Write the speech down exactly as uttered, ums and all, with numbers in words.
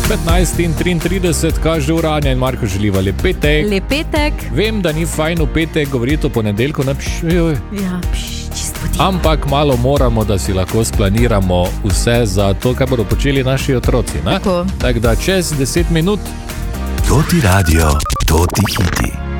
petnajst in triintrideset kaže uranja in Marko želiva lep petek. Lep petek. Vem, da ni fajn v petek govoriti o ponedeljku, ne pš, joj. Ja, pš, čisto potem. Ampak malo moramo, da si lahko splaniramo vse za to, kaj bodo počeli naši otroci. Ne? Tako. Tako da čez deset minut. To ti radio, to ti hiti.